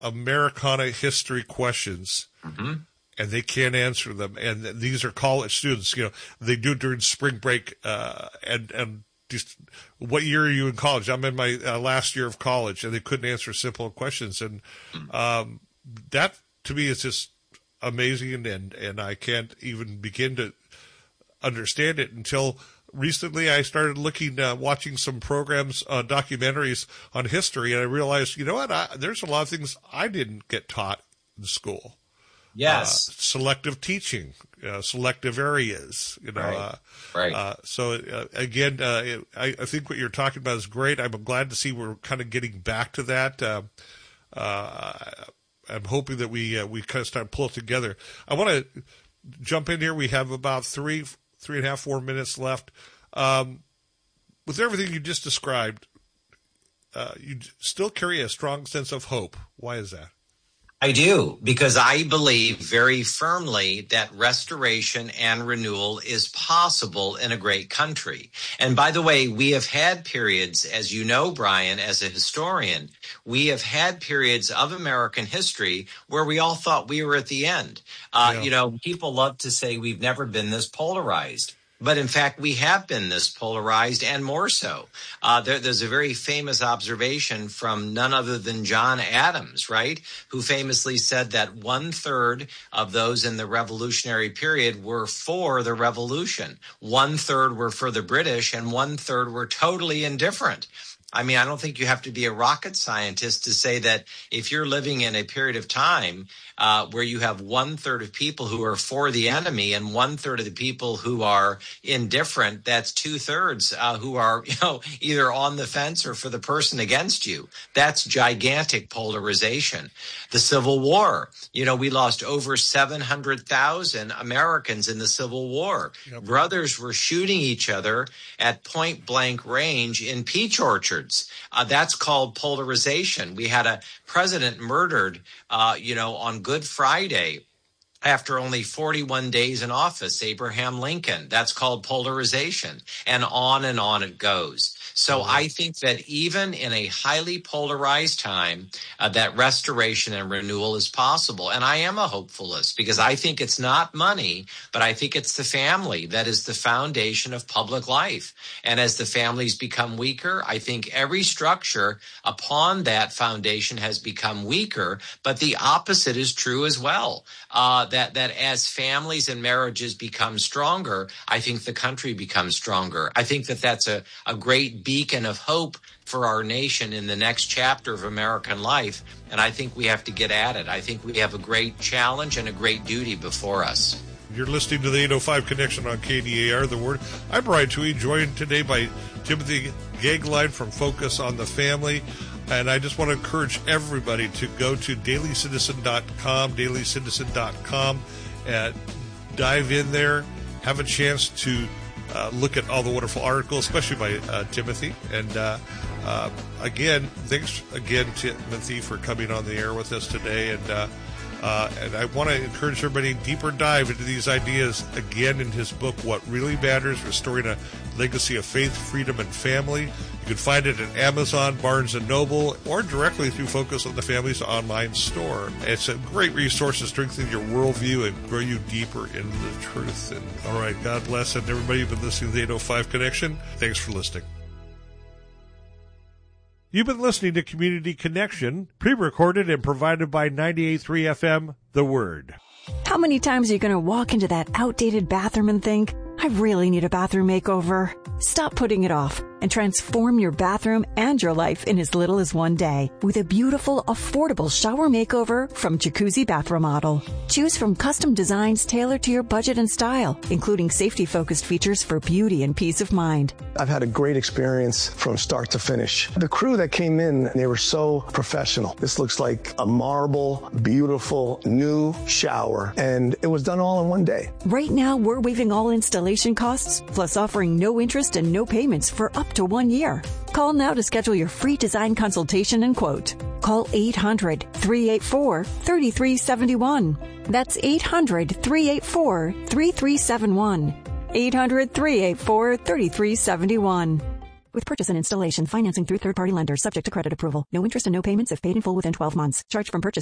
Americana history questions, and they can't answer them. And these are college students. They do it during spring break. And just, what year are you in college? I'm in my last year of college, and they couldn't answer simple questions. And that to me is just amazing, and I can't even begin to understand it until recently. I started watching some programs, documentaries on history, and I realized, there's a lot of things I didn't get taught in school. Yes. Selective teaching, selective areas, Right. So again, I think what you're talking about is great. I'm glad to see we're kind of getting back to that. I'm hoping that we kind of start pulling together. I want to jump in here. We have about 3.5-4 minutes left. With everything you just described, you still carry a strong sense of hope. Why is that? I do, because I believe very firmly that restoration and renewal is possible in a great country. And by the way, we have had periods, as you know, Brian, as a historian, we have had periods of American history where we all thought we were at the end. People love to say we've never been this polarized. But in fact, we have been this polarized, and more so. There's a very famous observation from none other than John Adams, right, who famously said that 1/3 of those in the revolutionary period were for the revolution. 1/3 were for the British, and 1/3 were totally indifferent. I mean, I don't think you have to be a rocket scientist to say that if you're living in a period of time where you have 1/3 of people who are for the enemy and 1/3 of the people who are indifferent, that's 2/3 who are, either on the fence or for the person against you. That's gigantic polarization. The Civil War, we lost over 700,000 Americans in the Civil War. Yep. Brothers were shooting each other at point blank range in peach orchards. That's called polarization. We had a president murdered, on Good Friday after only 41 days in office, Abraham Lincoln. That's called polarization. And on it goes. So I think that even in a highly polarized time, that restoration and renewal is possible. And I am a hopefulist because I think it's not money, but I think it's the family that is the foundation of public life. And as the families become weaker, I think every structure upon that foundation has become weaker. But the opposite is true as well. That as families and marriages become stronger, I think the country becomes stronger. I think that that's a great beacon of hope for our nation in the next chapter of American life. And I think we have to get at it. I think we have a great challenge and a great duty before us. You're listening to the 805 Connection on KDAR, The Word. I'm Brian Tuohy, joined today by Timothy Gagline from Focus on the Family. And I just want to encourage everybody to go to dailycitizen.com, and dive in there, have a chance to look at all the wonderful articles, especially by Timothy. And again, thanks again, Timothy, for coming on the air with us today. And I want to encourage everybody deeper dive into these ideas again in his book, What Really Matters, Restoring a Legacy of Faith, Freedom, and Family. You can find it at Amazon, Barnes & Noble, or directly through Focus on the Family's online store. It's a great resource to strengthen your worldview and grow you deeper into the truth. And all right, God bless, and everybody who's been listening to the 805 Connection. Thanks for listening. You've been listening to Community Connection, pre-recorded and provided by 98.3 FM, The Word. How many times are you going to walk into that outdated bathroom and think, I really need a bathroom makeover? Stop putting it off and transform your bathroom and your life in as little as one day with a beautiful, affordable shower makeover from Jacuzzi Bath Remodel. Choose from custom designs tailored to your budget and style, including safety-focused features for beauty and peace of mind. I've had a great experience from start to finish. The crew that came in, they were so professional. This looks like a marble, beautiful, new shower, and it was done all in one day. Right now, we're waiving all installation costs, plus offering no interest and no payments for up to 1 year. Call now to schedule your free design consultation and quote. Call 800-384-3371. That's 800-384-3371. 800-384-3371. With purchase and installation, financing through third-party lenders, subject to credit approval. No interest and no payments if paid in full within 12 months. Charge from purchase